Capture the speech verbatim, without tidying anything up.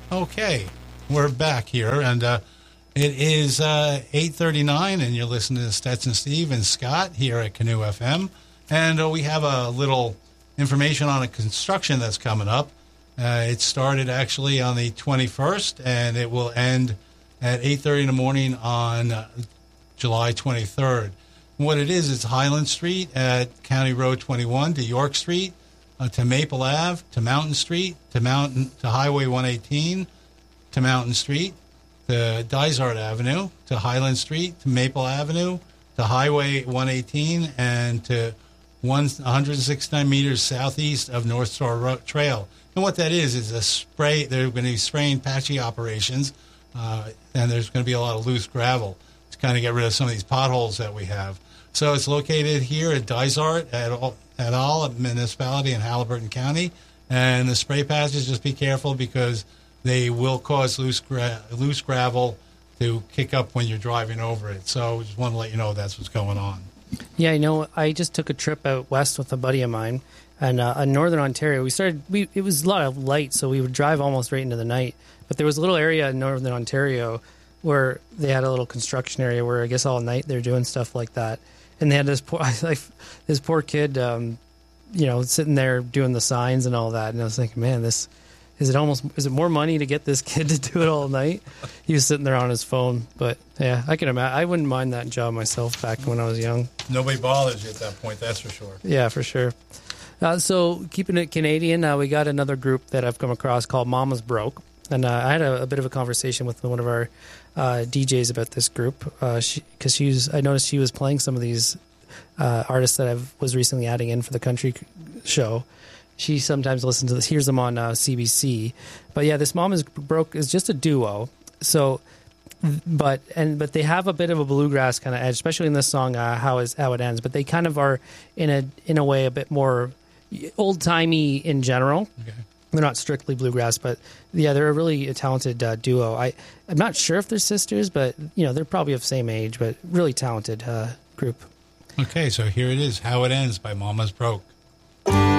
Okay, we're back here, and uh, it is uh, eight thirty-nine, and you're listening to Stetson Steve and Scott here at Canoe F M, and uh, we have a little information on a construction that's coming up. Uh, it started actually on the twenty-first, and it will end at eight thirty in the morning on uh, July twenty-third. What it is, it's Highland Street at County Road twenty-one to York Street, uh, to Maple Ave, to Mountain Street, to Mountain to Highway one eighteen, to Mountain Street, to Dysart Avenue, to Highland Street, to Maple Avenue, to Highway one eighteen, and to one hundred sixty-nine meters southeast of North Star Ro- Trail. And what that is is a spray. They're going to be spraying patchy operations, uh, and there's going to be a lot of loose gravel to kind of get rid of some of these potholes that we have. So it's located here at Dysart at all, at all municipality in Halliburton County. And the spray patches, just be careful because they will cause loose gra- loose gravel to kick up when you're driving over it. So just want to let you know that's what's going on. Yeah, you know, I just took a trip out west with a buddy of mine, and uh, in northern Ontario, we started. We it was a lot of light, so we would drive almost right into the night. But there was a little area in northern Ontario where they had a little construction area where I guess all night they're doing stuff like that, and they had this poor like this poor kid, um, you know, sitting there doing the signs and all that, and I was thinking, man, this. Is it almost? Is it more money to get this kid to do it all night? He was sitting there on his phone, but yeah, I can imagine. I wouldn't mind that job myself back when I was young. Nobody bothers you at that point, that's for sure. Yeah, for sure. Uh, so keeping it Canadian, uh, we got another group that I've come across called Mama's Broke, and uh, I had a, a bit of a conversation with one of our uh, D Js about this group because she, she was. I noticed she was playing some of these uh, artists that I was recently adding in for the country show. She sometimes listens to this, hears them on uh, C B C. But yeah, this Mama's Broke is just a duo. So, but and but they have a bit of a bluegrass kind of edge, especially in this song, uh, "How Is How It Ends." But they kind of are in a in a way a bit more old timey in general. Okay. They're not strictly bluegrass, but yeah, they're a really talented uh, duo. I I'm not sure if they're sisters, but you know they're probably of the same age, but really talented uh, group. Okay, so here it is, "How It Ends" by Mama's Broke.